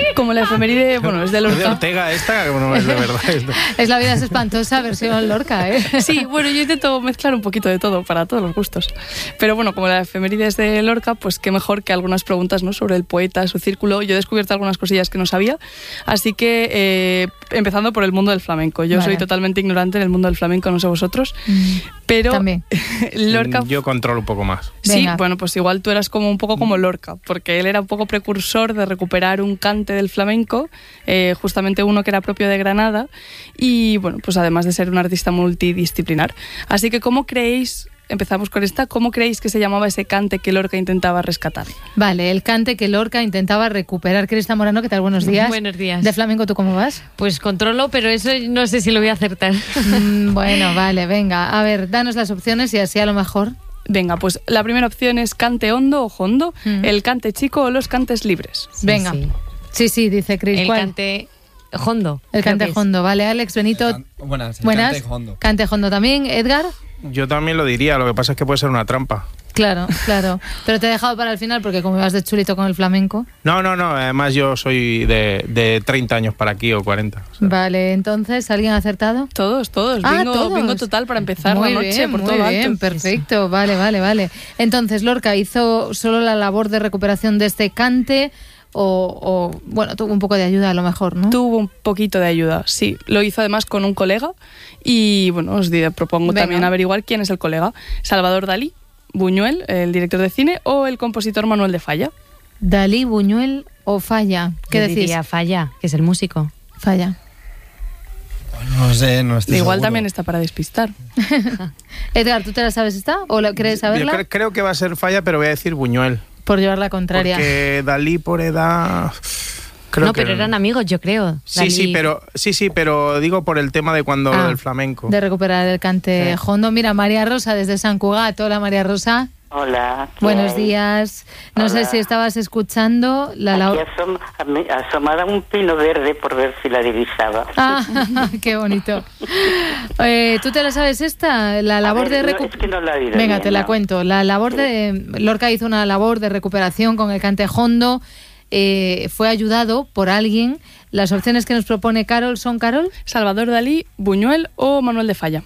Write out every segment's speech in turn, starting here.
Como la efeméride, bueno, es de Lorca. ¿Es de Ortega esta? No es de verdad. Es La vida es espantosa versión Lorca, ¿eh? Sí, bueno, yo intento mezclar un poquito de todo para todos los gustos. Pero bueno, como la efeméride es de Lorca, pues qué mejor que algunas preguntas, ¿no?, sobre el poeta, su círculo. Yo he descubierto algunas cosillas que no sabía, así que empezando por el mundo del flamenco. Yo soy totalmente ignorante en el mundo del flamenco, no sé vosotros, pero también. Lorca... Yo controlo un poco más. Sí, Venga. bueno, pues igual tú eras como un poco como Lorca, porque él era un poco precursor de recuperar un cante del flamenco, justamente uno que era propio de Granada, y bueno, pues además de ser un artista multidisciplinar. Así que, ¿cómo creéis, empezamos con esta, cómo creéis que se llamaba ese cante que Lorca intentaba rescatar? Vale, el cante que Lorca intentaba recuperar. Crista Morano, ¿qué tal? Buenos días. Buenos días. ¿De flamenco tú cómo vas? Pues controlo, pero eso no sé si lo voy a acertar. Bueno, vale, venga. A ver, danos las opciones y así a lo mejor... Venga, pues la primera opción es cante hondo o jondo, el cante chico o los cantes libres. Venga. Sí, dice Cris. El ¿Cuál? cante hondo. El cante hondo, vale. Alex, Benito. Buenas. Buenas. Cante hondo también. Edgar. Yo también lo diría, lo que pasa es que puede ser una trampa. Claro. Pero te he dejado para el final porque como ibas de chulito con el flamenco. No, además yo soy de 30 años para aquí o 40. O sea. Vale, entonces, ¿alguien ha acertado? Todos. Bingo total para empezar muy la noche bien, por muy todo bien, alto. perfecto, vale. Entonces, Lorca hizo solo la labor de recuperación de este cante o bueno, tuvo un poco de ayuda a lo mejor, ¿no? Tuvo un poquito de ayuda, sí. Lo hizo además con un colega y bueno, os propongo también averiguar quién es el colega. Salvador Dalí, Buñuel, el director de cine, o el compositor Manuel de Falla. Dalí, Buñuel o Falla. ¿Qué Yo decís? diría Falla, que es el músico. Falla. No sé, no estoy Igual seguro. también está para despistar. Edgar, ¿tú te la sabes esta? ¿O quieres saberla? Yo creo que va a ser Falla, pero voy a decir Buñuel. Por llevar la contraria. Porque Dalí por edad... Creo no, que pero eran amigos, yo creo. Sí, pero digo por el tema de cuando del flamenco. De recuperar el cante hondo. Mira, María Rosa desde San Cugat. Hola, María Rosa. Hola. Buenos días. No sé si estabas escuchando asomada un pino verde por ver si la divisaba. Ah, qué bonito. ¿Tú te la sabes esta? La labor de es que no la he oído. Venga, bien, te la no. cuento. La labor de Lorca hizo una labor de recuperación con el cante hondo. Fue ayudado por alguien. Las opciones que nos propone Carol son, Carol. Salvador Dalí, Buñuel o Manuel de Falla.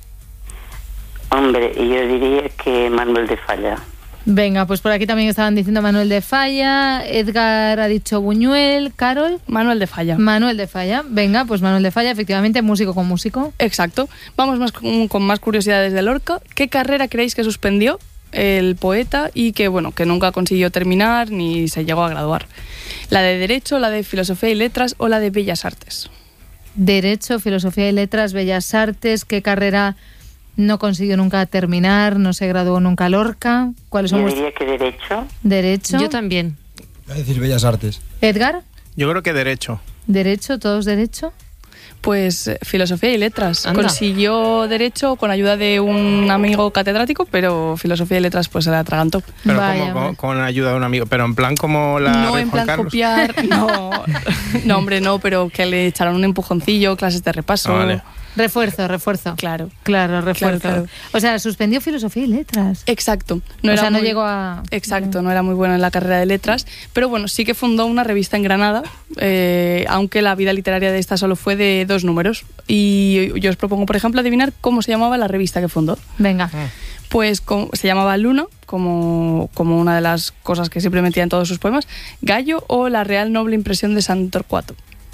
Hombre, yo diría que Manuel de Falla. Venga, pues por aquí también estaban diciendo Manuel de Falla. Edgar ha dicho Buñuel. Carol. Manuel de Falla. Manuel de Falla. Venga, pues Manuel de Falla, efectivamente, músico con músico. Exacto. Vamos más con más curiosidades de Lorca. ¿Qué carrera creéis que suspendió el poeta y que nunca consiguió terminar ni se llegó a graduar? ¿La de Derecho, la de Filosofía y Letras o la de Bellas Artes? Derecho, Filosofía y Letras, Bellas Artes. ¿Qué carrera no consiguió nunca terminar? ¿No se graduó nunca Lorca? ¿Cuáles son? Yo diría que Derecho. Derecho. Yo también. Voy a decir Bellas Artes. Edgar. Yo creo que Derecho. Derecho, todos Derecho. Pues Filosofía y Letras. Anda. Consiguió Derecho con ayuda de un amigo catedrático, pero Filosofía y Letras pues se la atragantó. Pero Vaya, como vaya. con ayuda de un amigo. Pero en plan como la No Rey en Juan plan Carlos. copiar, no, hombre, no, pero que le echaron un empujoncillo, clases de repaso. Ah, vale. Refuerzo. Claro. Claro, refuerzo. Claro. O sea, suspendió Filosofía y Letras. Exacto. No llegó a... Exacto, no era muy bueno en la carrera de letras, pero bueno, sí que fundó una revista en Granada, aunque la vida literaria de esta solo fue de 2 números. Y yo os propongo, por ejemplo, adivinar cómo se llamaba la revista que fundó. Venga. Pues se llamaba Luna, como una de las cosas que siempre metía en todos sus poemas, Gallo o La Real Noble Impresión de San Torcuato.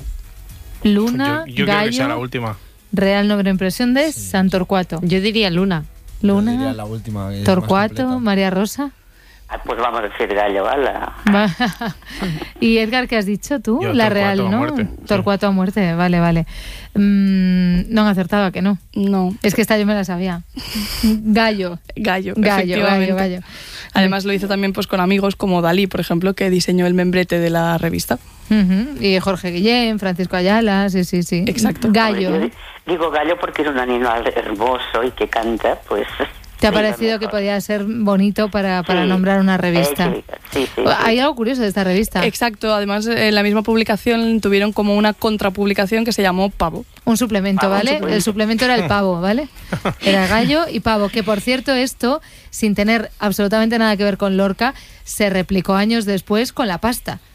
Luna, Yo creo que sea la Gallo, última. Real Noble Impresión de San Torcuato. Yo diría Luna. Yo diría Luna, la última, que es más Torcuato, completa. María Rosa. Pues vamos a decir Gallo, ¿vala? Y Edgar, ¿qué has dicho tú? Yo, la Torcuato Real, a ¿no? muerte, sí. Torcuato a muerte, vale. No han acertado, ¿a que no? No, Es que esta yo me la sabía. Gallo. Gallo, efectivamente. Además lo hizo también pues con amigos como Dalí, por ejemplo, que diseñó el membrete de la revista. Y Jorge Guillén, Francisco Ayala, sí. Exacto. Gallo. Hombre, yo digo Gallo porque es un animal hermoso y que canta, pues... ¿Te ha sí, parecido lo que mejor. podía ser bonito para Sí. nombrar una revista? Sí. Hay algo curioso de esta revista. Exacto, además en la misma publicación tuvieron como una contrapublicación que se llamó Pavo. Un suplemento, Pavo, ¿vale? un suplemento. El suplemento era el pavo, ¿vale? Era Gallo y Pavo, que por cierto esto, sin tener absolutamente nada que ver con Lorca, se replicó años después con la pasta.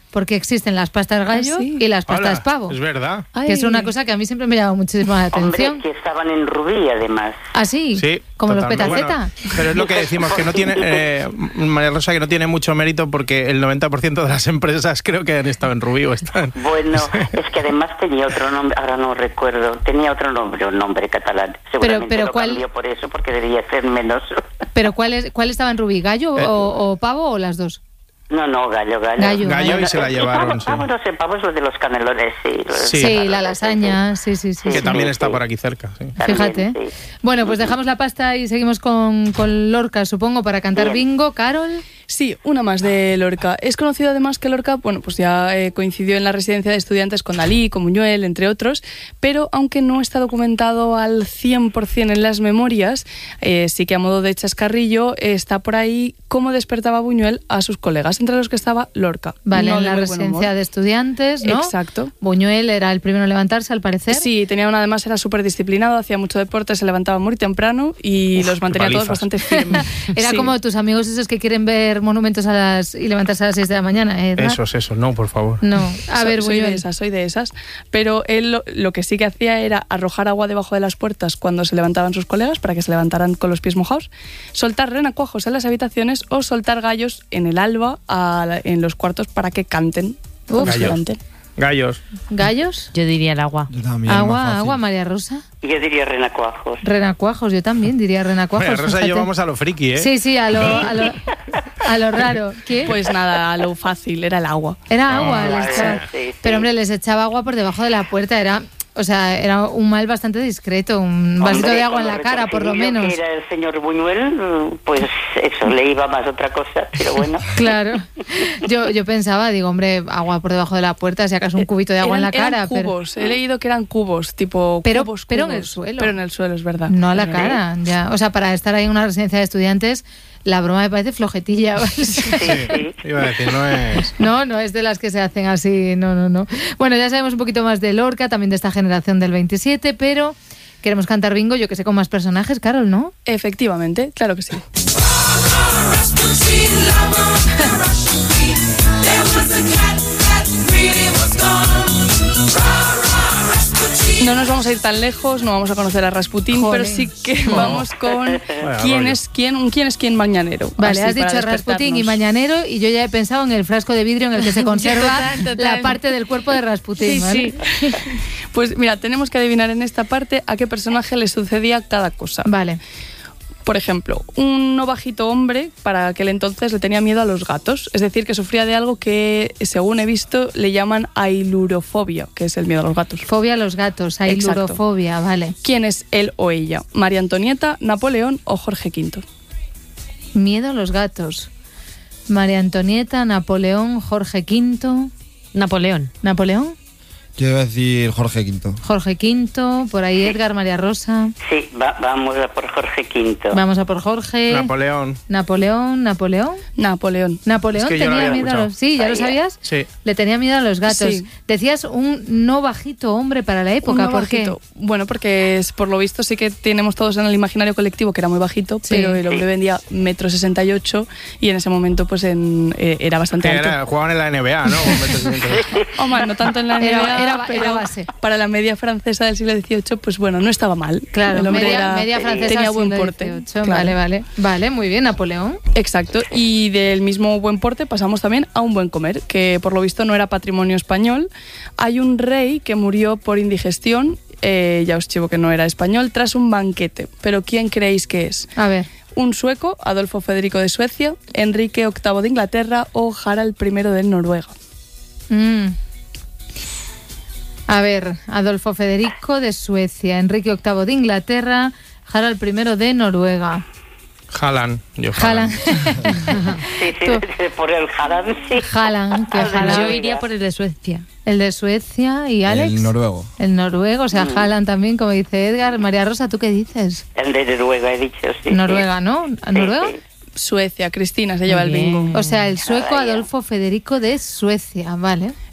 porque existen las pastas gallo sí. y las pastas Hola, pavo. es verdad. Que es una cosa que a mí siempre me llama muchísimo la atención. Hombre, que estaban en rubí, además. ¿Ah, sí? Sí, Como los totalmente. petaceta. Bueno, pero es lo que decimos, que no tiene, María Rosa, que no tiene mucho mérito porque el 90% de las empresas creo que han estado en Rubí o están. Bueno, es que además tenía otro nombre, ahora no recuerdo, tenía otro nombre, un nombre catalán. Seguramente pero lo ¿cuál? cambió por eso, porque debía ser menos. ¿Pero cuál estaba en rubí? ¿Gallo o pavo o las dos? No, gallo. Gallo y se la llevaron, sí. Pavo, no sé, pavo es lo de los canelones, sí. Sí. La lasaña, sí. Que también sí, está sí. por aquí cerca, sí. También, Fíjate. sí. Bueno, pues dejamos la pasta y seguimos con Lorca, supongo, para cantar Bien. bingo. Carol. Sí, una más de Lorca. Es conocido además que Lorca, bueno, pues ya coincidió en la residencia de estudiantes con Dalí, con Buñuel, entre otros, pero aunque no está documentado al 100% en las memorias, sí que a modo de chascarrillo está por ahí cómo despertaba Buñuel a sus colegas, entre los que estaba Lorca. Vale, No en de la muy buen residencia humor. de estudiantes, ¿no? Exacto. Buñuel era el primero en levantarse, al parecer. Sí, además era súper disciplinado, hacía mucho deporte, se levantaba muy temprano y los mantenía qué todos palizas. bastante firmes. Era Sí. como tus amigos esos que quieren ver monumentos y levantarse a las 6 de la mañana, ¿eh? Edgar? Eso, no, por favor. No, a ver, soy Buñuel. de esas. Pero él lo que sí que hacía era arrojar agua debajo de las puertas cuando se levantaban sus colegas para que se levantaran con los pies mojados, soltar renacuajos en las habitaciones o soltar gallos en el alba en los cuartos para que canten. cuando se Gallos. levanten. Gallos. ¿Gallos? Yo diría el agua. Yo también, más fácil. Agua, María Rosa. Yo diría renacuajos. Renacuajos, yo también diría renacuajos. María Rosa y yo fíjate. vamos a lo friki, ¿eh? Sí, a lo raro. ¿Qué? Pues nada, lo fácil, era el agua. Era agua. No, les sí, echaba- sí. Pero hombre, les echaba agua por debajo de la puerta. Era un mal bastante discreto. Un vasito Hombre, de agua en con la cara, por lo retorcidillo menos. que era el señor Buñuel, pues eso, le iba más otra cosa, pero bueno. Claro. Yo pensaba, digo, hombre, agua por debajo de la puerta, si acaso un cubito de agua en la Eran cara. Pero cubos, he leído que eran cubos, tipo Pero- cubos, pero en cubos. el suelo. Pero en el suelo, es verdad. no a la Es verdad. cara. Ya. O sea, para estar ahí en una residencia de estudiantes, la broma me parece flojetilla. Sí. Iba a decir, no es... No es de las que se hacen así, no. Bueno, ya sabemos un poquito más de Lorca, también de esta generación del 27, pero queremos cantar bingo, yo que sé, con más personajes, Carol, ¿no? Efectivamente, claro que sí. No nos vamos a ir tan lejos, no vamos a conocer a Rasputín, Joder. pero sí que vamos con quién rollo. es quién mañanero. Vale, Así has dicho para Rasputín y despertarnos. Mañanero y yo ya he pensado en el frasco de vidrio en el que se conserva Total. la parte del cuerpo de Rasputín, ¿vale? Pues mira, tenemos que adivinar en esta parte a qué personaje le sucedía cada cosa. Vale. Por ejemplo, un no bajito hombre para aquel entonces le tenía miedo a los gatos, es decir, que sufría de algo que, según he visto, le llaman ailurofobia, que es el miedo a los gatos. Fobia a los gatos, ailurofobia, vale. ¿Quién es él o ella? ¿María Antonieta, Napoleón o Jorge V? Miedo a los gatos. María Antonieta, Napoleón, Jorge V. Napoleón. ¿Napoleón? Yo iba a decir Jorge V. Jorge V, por ahí Edgar, María Rosa. Sí, vamos a por Jorge V. Vamos a por Jorge. Napoleón. Napoleón. Napoleón. Napoleón Es que yo lo tenía había miedo a escuchado. los... Sí, ¿ya lo sabías? Sí. Le tenía miedo a los gatos. Sí. Decías un no bajito hombre para la época, Un no ¿por qué? bajito. Bueno, porque por lo visto sí que tenemos todos en el imaginario colectivo que era muy bajito, Sí. pero el hombre vendía 1,68 m y en ese momento pues era bastante Que alto. jugaban en la NBA, ¿no? Con metros y metros. Hombre, no tanto en la Era- NBA, era pero base. para la media francesa del siglo XVIII, pues bueno, no estaba mal. Claro, el hombre media francesa tenía del buen siglo porte. XVIII. Claro. Vale, muy bien, Napoleón. Exacto, y del mismo buen porte pasamos también a un buen comer, que por lo visto no era patrimonio español. Hay un rey que murió por indigestión, ya os chivo que no era español, tras un banquete. Pero ¿quién creéis que es? A ver, ¿Un sueco, Adolfo Federico de Suecia, Enrique VIII de Inglaterra o Harald I de Noruega? A ver, Adolfo Federico de Suecia, Enrique VIII de Inglaterra, Harald I de Noruega. Haaland. Yo Haaland. Sí, por el Haaland, sí. Haaland, que Ah, Haaland. Yo iría por el de Suecia. El de Suecia y Alex. El noruego. El noruego, o sea, Haaland también, como dice Edgar. María Rosa, ¿tú qué dices? El de Noruega, he dicho, sí. Noruega, ¿no? ¿Noruega? Sí, sí. Suecia, Cristina se lleva el Muy bien. bingo. O sea, el sueco Vaya. Adolfo Federico de Suecia, vale.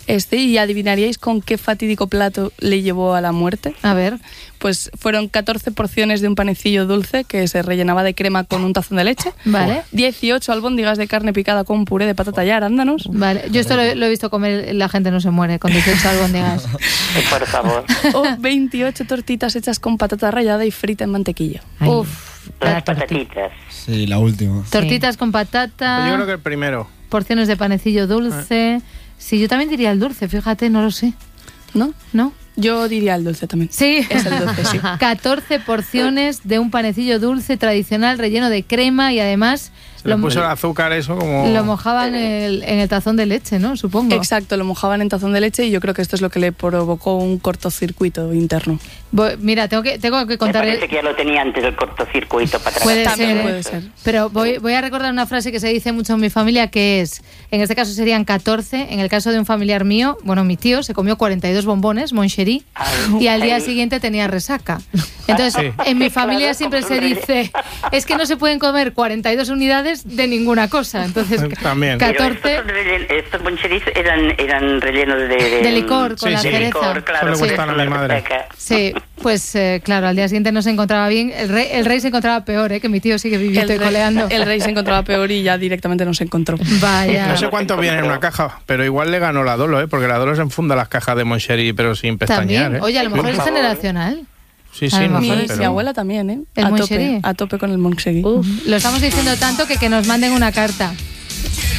¿Y adivinaríais con qué fatídico plato le llevó a la muerte? A ver. Pues fueron 14 porciones de un panecillo dulce que se rellenaba de crema con un tazón de leche. Vale. 18 albóndigas de carne picada con puré de patata y arándanos. Vale, yo esto lo he visto comer, la gente no se muere con 18 albóndigas. Por favor. O 28 tortitas hechas con patata rallada y frita en mantequilla. Ay, Uf, Las patatitas. Sí, la última. tortitas con patata, Yo creo que el primero. porciones de panecillo dulce. Sí, yo también diría el dulce, fíjate, no lo sé. ¿No? ¿No? Yo diría el dulce también. Sí, Es el dulce, sí. 14 porciones de un panecillo dulce tradicional relleno de crema y además Se le puso el azúcar, eso como. lo mojaban en el tazón de leche, ¿no? Supongo. Exacto, lo mojaban en tazón de leche y yo creo que esto es lo que le provocó un cortocircuito interno. Mira, tengo que Me contar. parece que ya lo tenía antes el cortocircuito para Puede tragar. ser, puede ser. Pero voy a recordar una frase que se dice mucho en mi familia, que es, en este caso serían 14, en el caso de un familiar mío, bueno, mi tío se comió 42 bombones, Moncherie, y al día siguiente tenía resaca. Entonces, Sí. en mi familia Claro, siempre se comprende. dice, es que no se pueden comer 42 unidades de ninguna cosa. Entonces, También. Pero 14 estos moncheris eran rellenos de licor con Sí, la sí. cereza. licor, claro. Eso le gustan a mi madre. Resaca. Sí, pues claro, al día siguiente no se encontraba bien. El rey se encontraba peor, que mi tío sigue viviendo y coleando. el rey se encontraba peor y ya directamente no se encontró. Vaya. No sé cuánto viene en una caja, pero igual le ganó la Dolo, porque la Dolo se enfunda las cajas de Moncherie, pero sin pestañear. También. Oye, a lo mejor es generacional. Sí, a sí, lo no mejor sé. Mi pero- abuela también, ¿eh? ¿El Moncherie? A tope con el Moncherie. Lo estamos diciendo tanto que nos manden una carta.